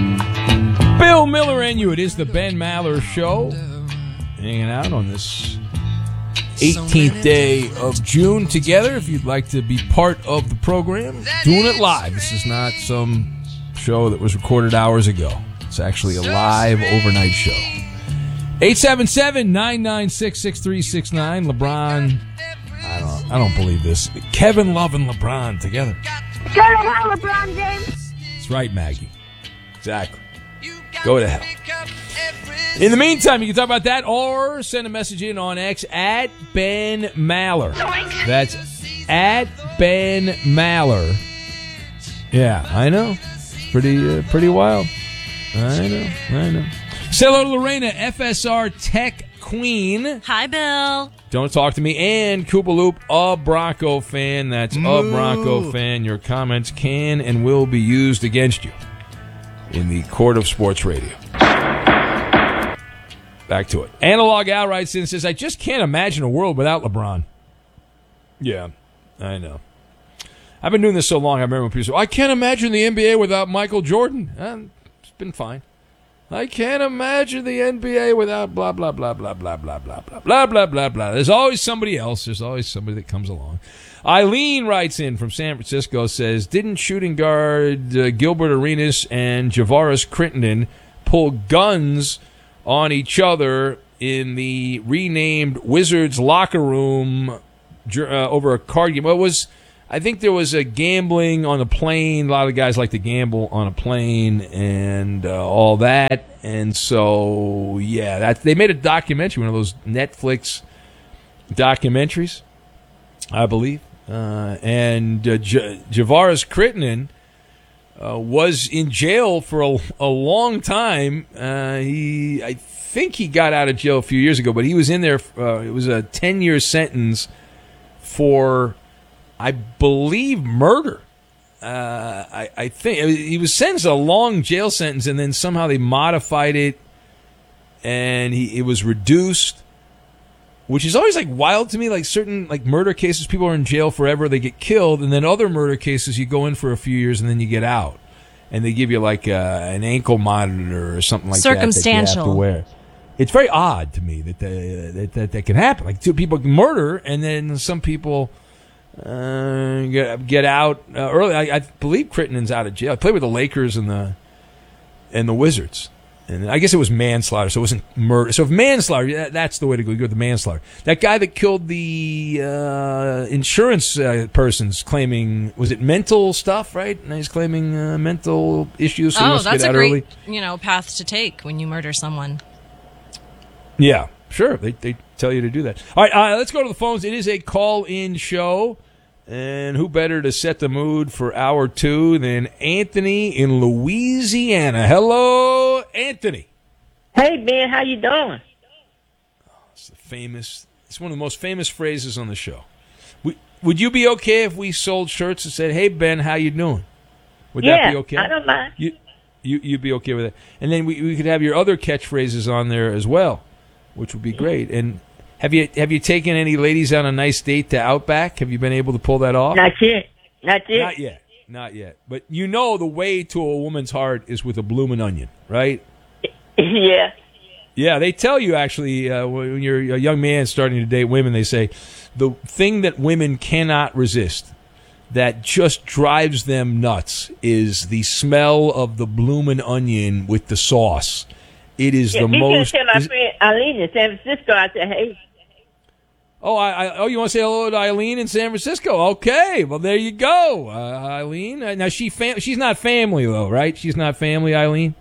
Bill Miller and you. It is the Ben Maller Show. Hanging out on this 18th day of June together. If you'd like to be part of the program, doing it live. This is not some show that was recorded hours ago. It's actually a live overnight show. 877-996-6369. LeBron, I don't believe this. Kevin Love and LeBron together. Go to hell, LeBron James. That's right, Maggie. Exactly. Go to hell. In the meantime, you can talk about that or send a message in on X at Ben Maller. That's at Ben Maller. Yeah, I know. Pretty wild. I know. Say hello to Lorena, FSR Tech Queen. Hi, Bill. Don't talk to me. And Koopa Loop, a Bronco fan. That's a Bronco fan. Your comments can and will be used against you in the court of sports radio. Back to it. Analog Al writes in and says, I just can't imagine a world without LeBron. Yeah, I know. I've been doing this so long, I remember when people say, I can't imagine the NBA without Michael Jordan. It's been fine. I can't imagine the NBA without blah, blah, blah, blah, blah, blah, blah, blah, blah, blah, blah, blah. There's always somebody else. There's always somebody that comes along. Eileen writes in from San Francisco, says, didn't shooting guard Gilbert Arenas and Javaris Crittenden pull guns on each other in the renamed Wizards locker room over a card game? I think there was a gambling on a plane. A lot of guys like to gamble on a plane and all that. And so, yeah, they made a documentary, one of those Netflix documentaries, I believe. Javaris Crittenden was in jail for a long time. I think he got out of jail a few years ago, but he was in there. It was a 10-year sentence for, I believe, murder. I think he was sentenced to a long jail sentence, and then somehow they modified it, and it was reduced, which is always like wild to me. Like certain like murder cases, people are in jail forever, they get killed, and then other murder cases, you go in for a few years and then you get out, and they give you like an ankle monitor or something like that you have to wear. It's very odd to me that can happen. Like two people can murder, and then some people get out early. I believe Crittenden's out of jail. I played with the Lakers and the Wizards, and I guess it was manslaughter, so it wasn't murder. So if manslaughter, that's the way to go. You go with the manslaughter. That guy that killed the insurance person's claiming, was it mental stuff, right? And he's claiming mental issues. So he wants to get out early. That's a great, path to take when you murder someone. Yeah, sure. They tell you to do that. All right, let's go to the phones. It is a call-in show, and who better to set the mood for hour two than Anthony in Louisiana. Hello, Anthony. Hey, Ben, how you doing? It's one of the most famous phrases on the show. Would you be okay if we sold shirts that said, "Hey, Ben, how you doing"? Would that be okay? I don't mind. You'd be okay with it, and then we could have your other catchphrases on there as well, which would be great. And have you taken any ladies on a nice date to Outback? Have you been able to pull that off? Not yet. Not yet. But the way to a woman's heart is with a bloomin' onion, right? Yeah. Yeah, they tell you actually when you're a young man starting to date women, they say the thing that women cannot resist, that just drives them nuts, is the smell of the bloomin' onion with the sauce. It is the most. You can tell my friend Eileen in San Francisco. I said, hey. Oh, you want to say hello to Eileen in San Francisco? Okay, well there you go, Eileen. Now she's not family though, right? She's not family, Eileen.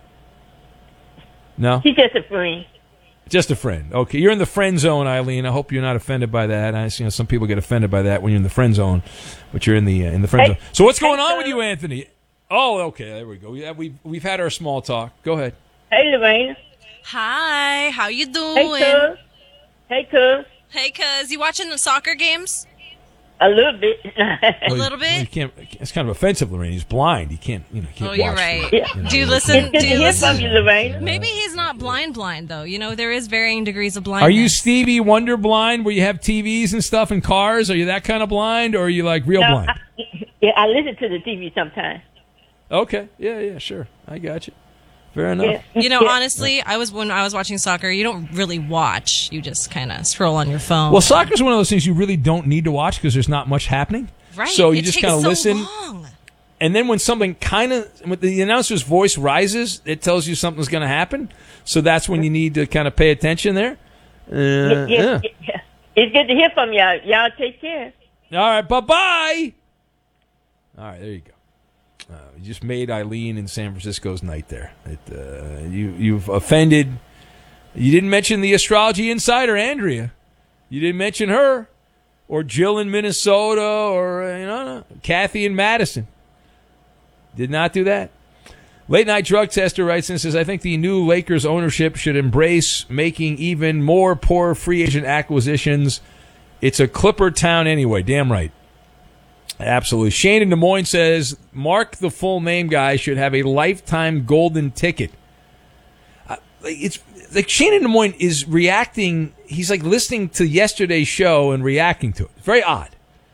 No, she's just a friend. Just a friend. Okay, you're in the friend zone, Eileen. I hope you're not offended by that. Some people get offended by that when you're in the friend zone, but you're in the friend zone. So what's going on with you, Anthony? Oh, okay, there we go. Yeah, we've had our small talk. Go ahead. Hey, Lorraine. Hi, how you doing? Hey, cuz. Hey, cuz. You watching the soccer games? A little bit. A little bit? Well, you can't. It's kind of offensive, Lorraine. He's blind. He can't. Can't watch. You're right. Yeah. Do you listen? It's good to hear from you, Lorraine. Maybe he's not blind, though. There is varying degrees of blindness. Are you Stevie Wonder blind, where you have TVs and stuff and cars? Are you that kind of blind, or are you like real blind? I listen to the TV sometimes. Okay. Yeah, sure. I got you. Fair enough. Yeah. Honestly, when I was watching soccer, you don't really watch. You just kind of scroll on your phone. Well, soccer's one of those things you really don't need to watch because there's not much happening. Right. So you It just takes kind of so listen. long. And then when something when the announcer's voice rises, it tells you something's going to happen. So that's when you need to kind of pay attention there. Yeah. It's good to hear from y'all. Y'all take care. All right, bye-bye. All right, there you go. You just made Eileen in San Francisco's night there. You've offended. You didn't mention the astrology insider, Andrea. You didn't mention her. Or Jill in Minnesota, or Kathy in Madison. Did not do that. Late Night Drug Tester writes and says, I think the new Lakers ownership should embrace making even more poor free agent acquisitions. It's a Clipper town anyway. Damn right. Absolutely. Shane in Des Moines says, Mark, the full name guy, should have a lifetime golden ticket. It's like Shane in Des Moines is reacting. He's like listening to yesterday's show and reacting to it. It's very odd.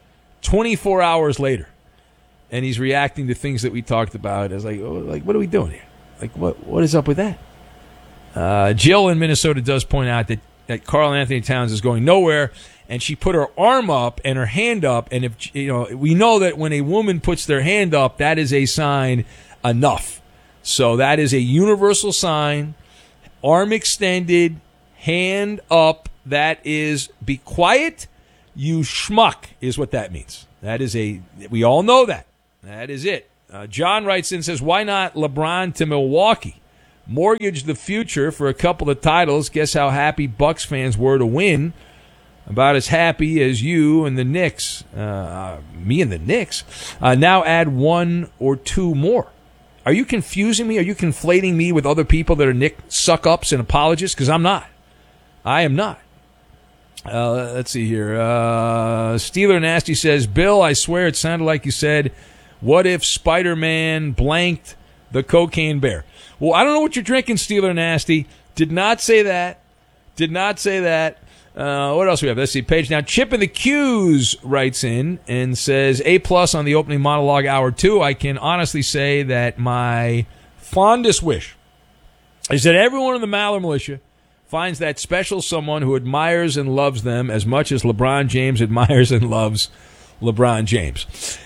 24 hours later. And he's reacting to things that we talked about as what are we doing here? Like, what is up with that? Jill in Minnesota does point out that Karl Anthony Towns is going nowhere, and she put her arm up and her hand up, and if we know that when a woman puts their hand up, that is a sign enough. So that is a universal sign. Arm extended, hand up. That is be quiet, you schmuck, is what that means. That is we all know that. That is it. John writes in and says, why not LeBron to Milwaukee? Mortgage the future for a couple of titles. Guess how happy Bucks fans were to win. About as happy as you and the Knicks. Me and the Knicks. Now add one or two more. Are you confusing me? Are you conflating me with other people that are Nick suck-ups and apologists? Because I'm not. I am not. Let's see here. Steeler Nasty says, Bill, I swear it sounded like you said, what if Spider-Man blanked the cocaine bear? Well, I don't know what you're drinking, Steeler Nasty. Did not say that. Did not say that. What else we have? Let's see. Page now. Chip in the Q's writes in and says, A+ on the opening monologue hour 2. I can honestly say that my fondest wish is that everyone in the Maller Militia finds that special someone who admires and loves them as much as LeBron James admires and loves LeBron James.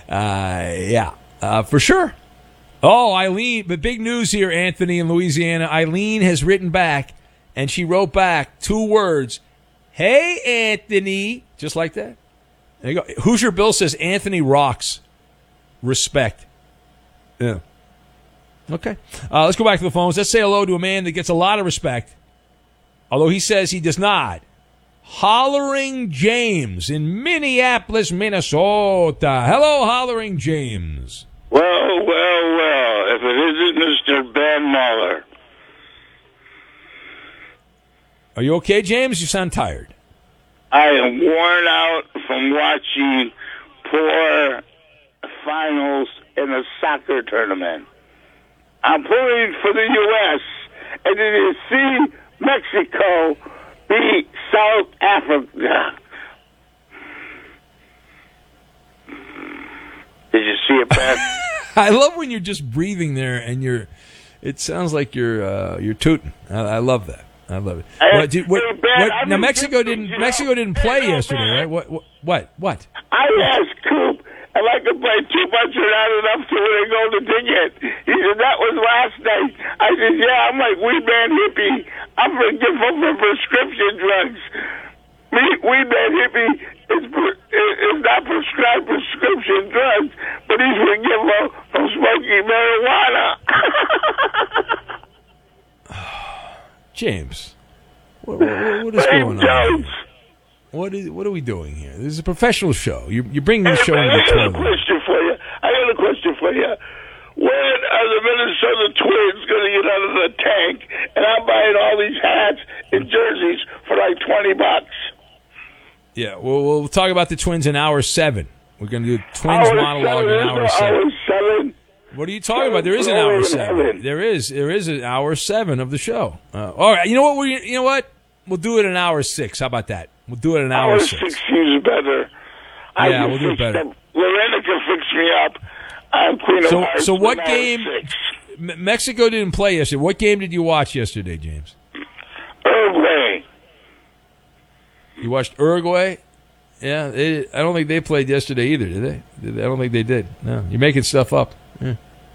For sure. Oh, Eileen, but big news here, Anthony in Louisiana. Eileen has written back, and she wrote back 2 words. Hey, Anthony. Just like that. There you go. Hoosier Bill says Anthony rocks. Respect. Yeah. Okay. Let's go back to the phones. Let's say hello to a man that gets a lot of respect, although he says he does not. Hollering James in Minneapolis, Minnesota. Hello, Hollering James. Well. If it isn't Mr. Ben Muller. Are you okay, James? You sound tired. I am worn out from watching poor finals in a soccer tournament. I'm pulling for the U.S. and did you see Mexico beat South Africa? Did you see it, Ben? I love when you're just breathing there and it sounds like you're tooting. I love that. I love it. Now Mexico didn't play yesterday, right? What? I asked Coop if I could play too much or not enough to win a golden ticket. He said that was last night. I said, yeah, I'm like Weed Man Hippie. I'm forgetful for prescription drugs. Weed Man Hippie is not prescribed prescription drugs, but he's forgetful from smoking marijuana. James, what is going on? What are we doing here? This is a professional show. You're bringing this show into the toilet. I got a question for you. When are the Minnesota Twins going to get out of the tank? And I'm buying all these hats and jerseys for like $20. Yeah, we'll talk about the Twins in hour 7. We're going to do Twins monologue in hour 7. Hour 7? What are you talking about? There is an hour 7. There is an hour 7 of the show. All right. You know what? We'll do it in hour 6. How about that? We'll do it in hour 6. Hour 6 seems better. Yeah, we'll do it better. Lorena can fix me up. Queen of Hearts. So what when I was game? 6. Mexico didn't play yesterday. What game did you watch yesterday, James? Uruguay. You watched Uruguay? Yeah, I don't think they played yesterday either, did they? I don't think they did. No, you're making stuff up. Yeah.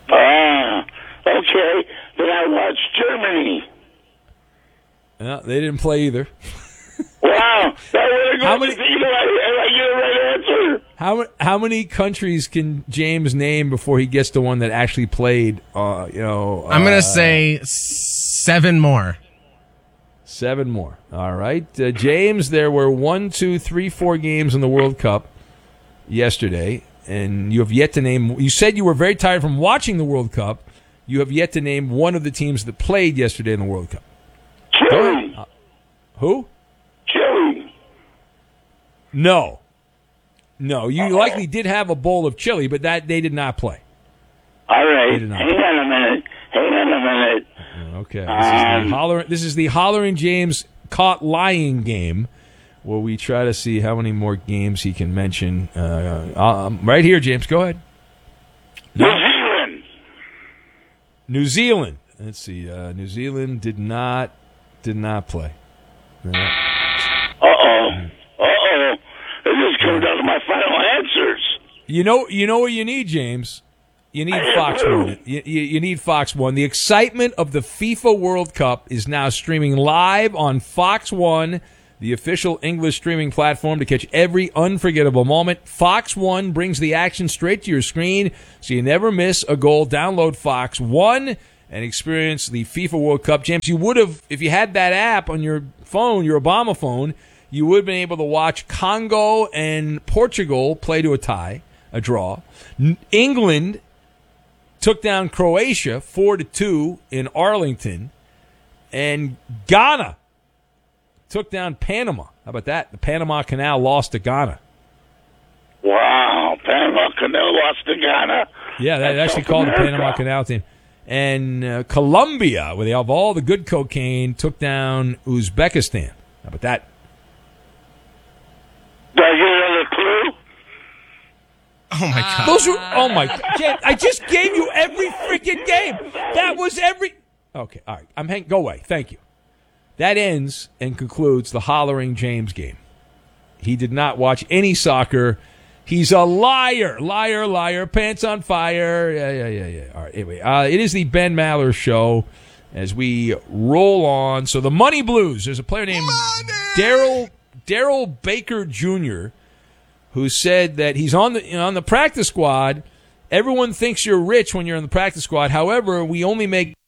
Okay. Then I watched Germany. No, they didn't play either. Wow. How many? I get a right answer. How many countries can James name before he gets to one that actually played? I'm going to say 7 more. 7 more. All right. James, there were 1, 2, 3, 4 games in the World Cup yesterday, and you have yet to name. You said you were very tired from watching the World Cup. You have yet to name one of the teams that played yesterday in the World Cup. Chile. Who? Chile. No. You likely did have a bowl of chili, but that they did not play. All right. They did not Hang on a minute. Okay. This is the Hollering James Caught Lying game, where we try to see how many more games he can mention. Right here, James. Go ahead. New Zealand. Let's see. New Zealand did not play. This is coming down to my final answers. You know what you need, James? You need Fox 1. You need Fox 1. The excitement of the FIFA World Cup is now streaming live on Fox 1, the official English streaming platform to catch every unforgettable moment. Fox 1 brings the action straight to your screen so you never miss a goal. Download Fox 1 and experience the FIFA World Cup. James, you would have, if you had that app on your phone, your Obama phone, you would have been able to watch Congo and Portugal play to a draw. England took down Croatia 4-2 in Arlington, and Ghana took down Panama. How about that? The Panama Canal lost to Ghana. Wow, Panama Canal lost to Ghana. Yeah, that's actually called the Panama Canal team. And Colombia, where they have all the good cocaine, took down Uzbekistan. How about that? Did I get another clue? Oh, my God. I just gave you every freaking game. That was every. Okay, all right. Go away. Thank you. That ends and concludes the Hollering James game. He did not watch any soccer. He's a liar. Liar. Pants on fire. Yeah. All right, anyway. It is the Ben Maller Show as we roll on. So the Money Blues. There's a player named Daryl Baker Jr., who said that he's on the practice squad. Everyone thinks you're rich when you're in the practice squad. However, we only make